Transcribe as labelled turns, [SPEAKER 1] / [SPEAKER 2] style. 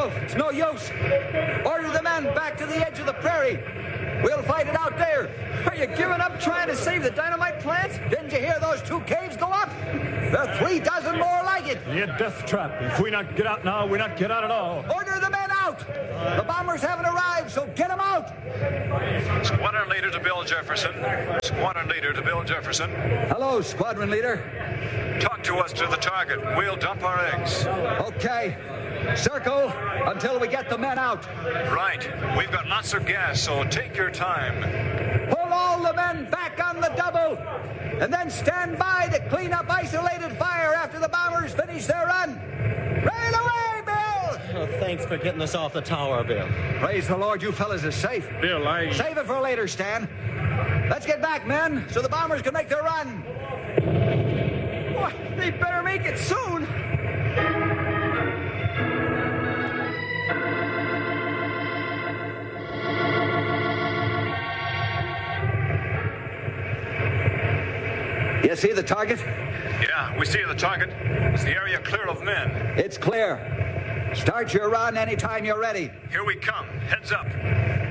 [SPEAKER 1] Wolf, it's no use. Order the men back to the edge of the prairie. We'll fight it out there.
[SPEAKER 2] Are you giving up trying to save the dynamite plants?
[SPEAKER 1] Didn't you hear those 2 caves go up? There are 3 dozen more like it.
[SPEAKER 3] Be a death trap. If we not get out now, we not get out at all.
[SPEAKER 1] Order the men out. The bombers haven't arrived, so get them out.
[SPEAKER 4] Squadron leader to Bill Jefferson. Squadron leader to Bill Jefferson.
[SPEAKER 1] Hello, squadron leader.
[SPEAKER 4] Talk to us to the target. We'll dump our eggs.
[SPEAKER 1] Okay. Circle until we get the men out.
[SPEAKER 4] Right. We've got lots of gas, so take your time.
[SPEAKER 1] Pull all the men back on the double. And then stand by to clean up isolated fire after the bombers finish their run. Right away, Bill!
[SPEAKER 5] Oh, thanks for getting us off the tower, Bill.
[SPEAKER 1] Praise the Lord, you fellas are safe.
[SPEAKER 3] Bill,
[SPEAKER 1] Save it for later, Stan. Let's get back, men, so the bombers can make their run.
[SPEAKER 2] Boy, they better make it soon.
[SPEAKER 1] You see the target?
[SPEAKER 4] Yeah, we see the target. Is the area clear of men?
[SPEAKER 1] It's clear. Start your run anytime you're ready.
[SPEAKER 4] Here we come. Heads up.